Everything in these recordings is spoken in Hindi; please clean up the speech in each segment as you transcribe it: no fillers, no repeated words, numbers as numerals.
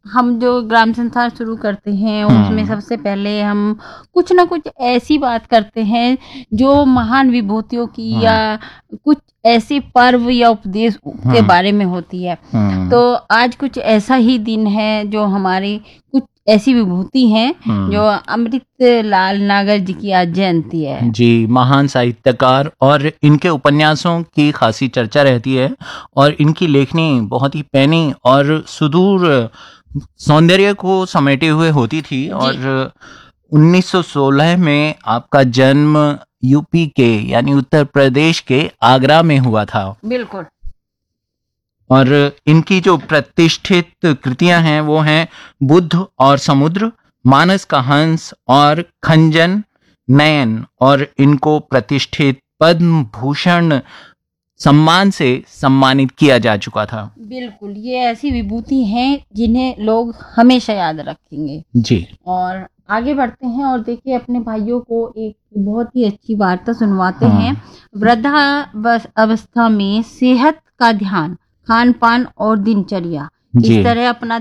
हम जो ग्राम संसार शुरू करते हैं उसमें सबसे पहले हम कुछ ना कुछ ऐसी बात करते हैं जो महान विभूतियों की या कुछ ऐसे पर्व या उपदेश के बारे में होती है। तो आज कुछ ऐसा ही दिन है जो हमारी कुछ ऐसी विभूति हैं जो अमृत लाल नागर जी की आज जयंती है। जी, महान साहित्यकार, और इनके उपन्यासों की खासी चर्चा रहती है और इनकी लेखनी बहुत ही पैनी और सुदूर सौंदर्य को समेटे हुए होती थी। और 1916 में आपका जन्म यूपी के यानी उत्तर प्रदेश के आगरा में हुआ था। बिल्कुल। और इनकी जो प्रतिष्ठित कृतियां हैं वो हैं बुद्ध और समुद्र, मानस का हंस और खंजन नयन, और इनको प्रतिष्ठित पद्म भूषण सम्मान से सम्मानित किया जा चुका था। बिल्कुल, ये ऐसी विभूति हैं जिन्हें लोग हमेशा याद रखेंगे। जी। और आगे बढ़ते हैं और देखिए अपने भाइयों को एक बहुत ही अच्छी वार्ता सुनवाते हैं। वृद्धावस्था में सेहत का ध्यान, खान पान और दिनचर्या, इस तरह अपना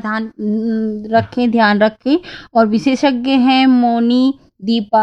ध्यान रखें। और विशेषज्ञ हैं मोनी दीपा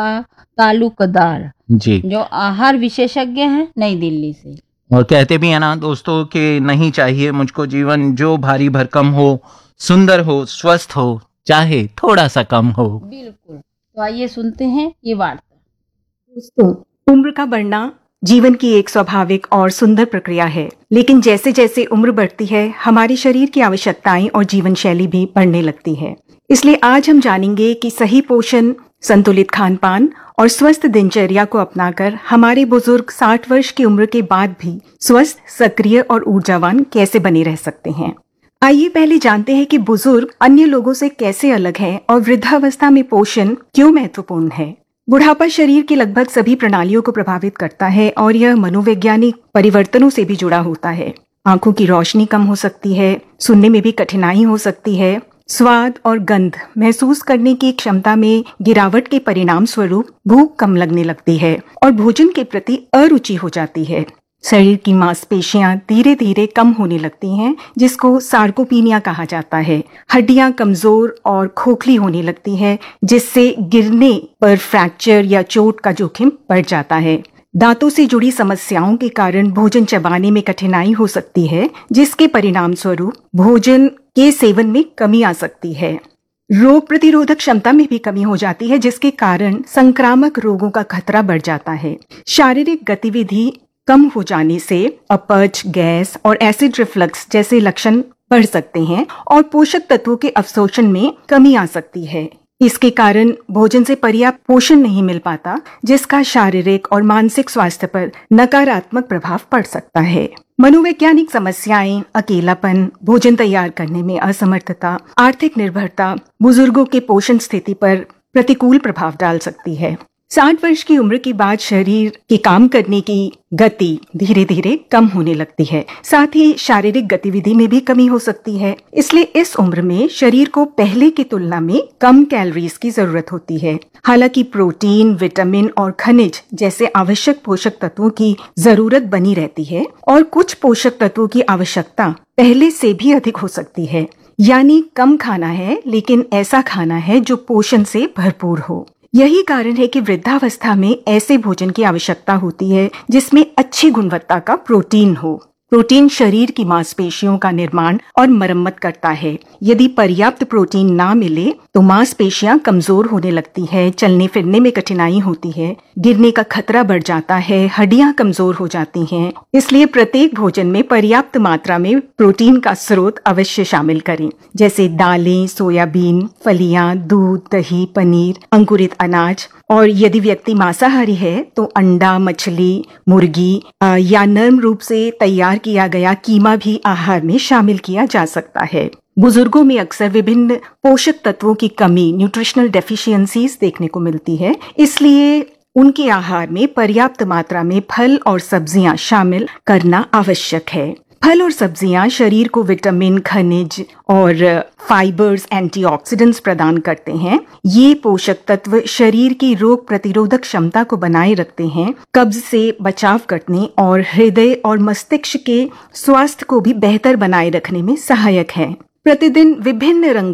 तालुकदार जी, जो आहार विशेषज्ञ हैं नई दिल्ली से। और कहते भी है ना दोस्तों कि नहीं चाहिए मुझको जीवन जो भारी भरकम हो, सुंदर हो, स्वस्थ हो, चाहे थोड़ा सा कम हो। बिल्कुल। तो आइए सुनते हैं ये वार्ता। दोस्तों, उम्र का बढ़ना जीवन की एक स्वाभाविक और सुंदर प्रक्रिया है, लेकिन जैसे जैसे उम्र बढ़ती है हमारे शरीर की आवश्यकताएं और जीवन शैली भी बढ़ने लगती है। इसलिए आज हम जानेंगे कि सही पोषण, संतुलित खान पान और स्वस्थ दिनचर्या को अपनाकर हमारे बुजुर्ग 60 वर्ष की उम्र के बाद भी स्वस्थ, सक्रिय और ऊर्जावान कैसे बने रह सकते हैं। आइए पहले जानते हैं कि बुजुर्ग अन्य लोगों से कैसे अलग हैं और वृद्धावस्था में पोषण क्यों महत्वपूर्ण है। बुढ़ापा शरीर की लगभग सभी प्रणालियों को प्रभावित करता है और यह मनोवैज्ञानिक परिवर्तनों से भी जुड़ा होता है। आंखों की रोशनी कम हो सकती है, सुनने में भी कठिनाई हो सकती है, स्वाद और गंध महसूस करने की क्षमता में गिरावट के परिणाम स्वरूप भूख कम लगने लगती है और भोजन के प्रति अरुचि हो जाती है। शरीर की मांसपेशियां धीरे धीरे कम होने लगती हैं, जिसको सार्कोपीनिया कहा जाता है। हड्डियां कमजोर और खोखली होने लगती है, जिससे गिरने पर फ्रैक्चर या चोट का जोखिम बढ़ जाता है। दांतों से जुड़ी समस्याओं के कारण भोजन चबाने में कठिनाई हो सकती है, जिसके परिणाम स्वरूप भोजन के सेवन में कमी आ सकती है। रोग प्रतिरोधक क्षमता में भी कमी हो जाती है, जिसके कारण संक्रामक रोगों का खतरा बढ़ जाता है। शारीरिक गतिविधि कम हो जाने से अपच, गैस और एसिड रिफ्लक्स जैसे लक्षण बढ़ सकते हैं और पोषक तत्वों के अवशोषण में कमी आ सकती है। इसके कारण भोजन से पर्याप्त पोषण नहीं मिल पाता, जिसका शारीरिक और मानसिक स्वास्थ्य पर नकारात्मक प्रभाव पड़ सकता है। मनोवैज्ञानिक समस्याएं, अकेलापन, भोजन तैयार करने में असमर्थता, आर्थिक निर्भरता बुजुर्गों के पोषण स्थिति पर प्रतिकूल प्रभाव डाल सकती है। 60 वर्ष की उम्र के बाद शरीर के काम करने की गति धीरे धीरे कम होने लगती है, साथ ही शारीरिक गतिविधि में भी कमी हो सकती है। इसलिए इस उम्र में शरीर को पहले की तुलना में कम कैलोरीज की जरूरत होती है। हालांकि प्रोटीन, विटामिन और खनिज जैसे आवश्यक पोषक तत्वों की जरूरत बनी रहती है और कुछ पोषक तत्वों की आवश्यकता पहले से भी अधिक हो सकती है। यानी कम खाना है, लेकिन ऐसा खाना है जो पोषण से भरपूर हो। यही कारण है कि वृद्धावस्था में ऐसे भोजन की आवश्यकता होती है जिसमें अच्छी गुणवत्ता का प्रोटीन हो। प्रोटीन शरीर की मांसपेशियों का निर्माण और मरम्मत करता है। यदि पर्याप्त प्रोटीन ना मिले तो मांसपेशियां कमजोर होने लगती है, चलने फिरने में कठिनाई होती है, गिरने का खतरा बढ़ जाता है, हड्डियां कमजोर हो जाती हैं। इसलिए प्रत्येक भोजन में पर्याप्त मात्रा में प्रोटीन का स्रोत अवश्य शामिल करें, जैसे दालें, सोयाबीन, फलियां, दूध, दही, पनीर, अंकुरित अनाज। और यदि व्यक्ति मांसाहारी है तो अंडा, मछली, मुर्गी या नरम रूप से तैयार किया गया कीमा भी आहार में शामिल किया जा सकता है। बुजुर्गों में अक्सर विभिन्न पोषक तत्वों की कमी, न्यूट्रिशनल डेफिशिएंसीज देखने को मिलती है। इसलिए उनके आहार में पर्याप्त मात्रा में फल और सब्जियां शामिल करना आवश्यक है। फल और सब्जियां शरीर को विटामिन, खनिज और फाइबर्स, एंटीऑक्सीडेंट्स प्रदान करते हैं। ये पोषक तत्व शरीर की रोग प्रतिरोधक क्षमता को बनाए रखते हैं, कब्ज से बचाव करने और हृदय और मस्तिष्क के स्वास्थ्य को भी बेहतर बनाए रखने में सहायक हैं। प्रतिदिन विभिन्न रंगों